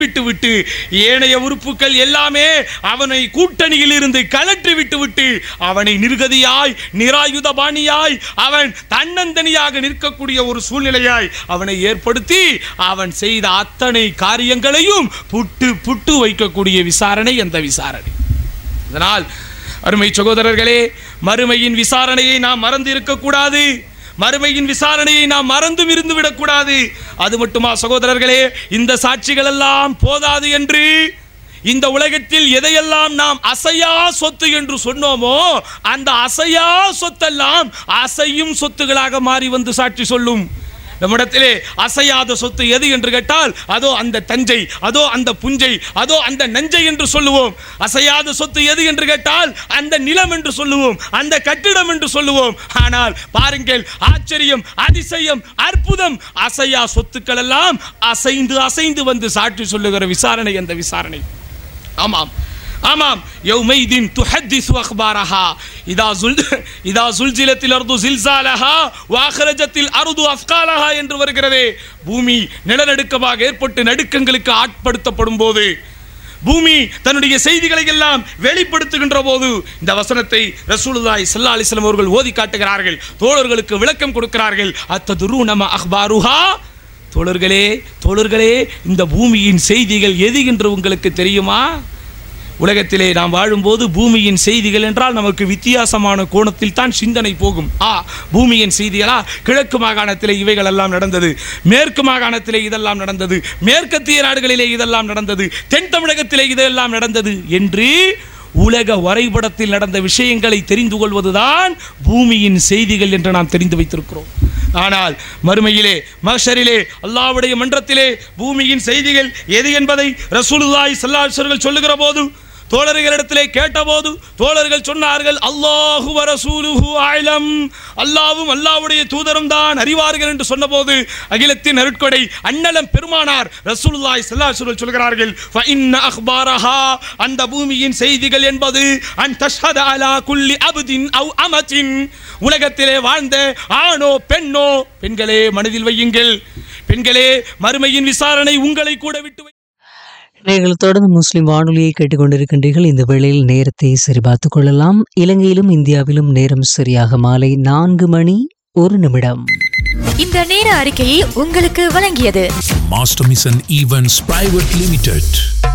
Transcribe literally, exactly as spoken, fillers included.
விட்டு விட்டு ஏனைய உறுப்புகள் எல்லாமே அவனை கூட்டணியில் இருந்து கலற்றி விட்டு விட்டு அவனை நிர்கதியாய் நிராயுதபாணியாய் அவன் தன்னந்தனியாக நிற்கக்கூடிய ஒரு சூழ்நிலையாய் அவனை ஏற்படுத்தி அவன் செய்த அத்தனை காரியங்களையும் புட்டு புட்டு வைக்கக்கூடிய விசாரணை அந்த விசாரணை. அதனால் அருமை சகோதரர்களே, மறுமையின் விசாரணையை நாம் மறந்து இருக்கக்கூடாது. மறுமையின் விசாரணையை நாம் மறந்தும் இருந்து விடக்கூடாது. அது மட்டுமா சகோதரர்களே, இந்த சாட்சிகள் எல்லாம் போதாது என்று இந்த உலகத்தில் எதையெல்லாம் நாம் அசையா சொத்து என்று சொன்னோமோ அந்த அசையா சொத்தெல்லாம் அசையும் சொத்துகளாக மாறி வந்து சாட்சி சொல்லும். நம்மிடத்திலே அசையாத சொத்து எது என்று கேட்டால் அதோ அந்த தஞ்சை, அதோ அந்த புஞ்சை, அதோ அந்த நஞ்சை என்று சொல்லுவோம். அசையாத சொத்து எது என்று கேட்டால் அந்த நிலம் என்று சொல்லுவோம், அந்த கட்டிடம் என்று சொல்லுவோம். ஆனால் பாருங்கள், ஆச்சரியம், அதிசயம், அற்புதம், அசையா சொத்துக்கள் எல்லாம் அசைந்து அசைந்து வந்து சாட்சி சொல்லுகிற விசாரணை அந்த விசாரணை. ஆமாம் ஆமாம் யௌமைதின் துஹத்திஸு அக்பாரஹா இதா சுல் இதா சுல்சிலத்தில் அர்து ஜில்சாலஹா வஅக்ரஜத்தில் அர்து அஸ்காலஹா என்று வருகிறதே. பூமி நிலநடுக்கமாக ஏற்பட்டு நடுக்கங்களுக்கு ஆட்படுத்தப்படும் போது, பூமி தன்னுடைய செய்திகளை எல்லாம் வெளிப்படுத்துகின்ற போது இந்த வசனத்தை ரசூலுல்லாஹி ஸல்லல்லாஹு அலைஹி வஸல்லம் அவர்கள் ஓதி காட்டுகிறார்கள், தோழர்களுக்கு விளக்கம் கொடுக்கிறார்கள். அத்ததுரூன மா அக்பாருஹா, தோழர்களே தோழர்களே இந்த பூமியின் செய்திகள் எது என்று உங்களுக்கு தெரியுமா? உலகத்திலே நாம் வாழும்போது பூமியின் செய்திகள் என்றால் நமக்கு வித்தியாசமான கோணத்தில் தான் சிந்தனை போகும். ஆ பூமியின் செய்திகளா, கிழக்கு மாகாணத்திலே இவைகள் எல்லாம் நடந்தது, மேற்கு மாகாணத்திலே இதெல்லாம் நடந்தது, மேற்கத்திய நாடுகளிலே இதெல்லாம் நடந்தது, தென் தமிழகத்திலே இதெல்லாம் நடந்தது என்று உலக வரைபடத்தில் நடந்த விஷயங்களை தெரிந்து கொள்வதுதான் பூமியின் செய்திகள் என்று நாம் தெரிந்து வைத்திருக்கிறோம். ஆனால் மறுமையிலே மஹ்ஷரிலே அல்லாஹ்வுடைய மன்றத்திலே பூமியின் செய்திகள் எது என்பதை ரசூலுல்லாஹி ஸல்லல்லாஹு அலைஹி வஸல்லம் சொல்லுகிற போது தோழர்களிடத்திலே கேட்டபோது தோழர்கள் சொன்னார்கள், அல்லாஹு வ ரசூலுஹு அலம், அல்லாஹ்வும் அல்லாஹ்வுடைய தூதரும் தான் அறிவார்கள் என்று சொன்னபோது அகிலத்தின் அருட்கொடை அன்னலம் பெருமானார் ரசூலுல்லாஹி ஸல்லல்லாஹு அலைஹி வஸல்லம் சொல்கிறார்கள், ஃப இன்ன அக்பாரஹா, அந்த பூமியின் செய்திகள் என்பது அன் தஷ்ஹத அலா குல்லி அப்தின் அவ் அமத்தின், உலகத்திலே வாழ்ந்த ஆணோ பெண்ணோ, பெண்களே மனதில் வையுங்கள், பெண்களே மறுமையின் விசாரணை உங்களை கூட விட்டு. நீங்கள் தொடர்ந்து முஸ்லிம் வானொலியை கேட்டுக்கொண்டிருக்கின்றீர்கள். இந்த வேளையில் நேரத்தை சரிபார்த்துக் கொள்ளலாம். இலங்கையிலும் இந்தியாவிலும் நேரம் சரியாக மாலை நான்கு மணி ஒரு நிமிடம். இந்த நேர அறிக்கையை உங்களுக்கு வழங்கியது master mission events private limited.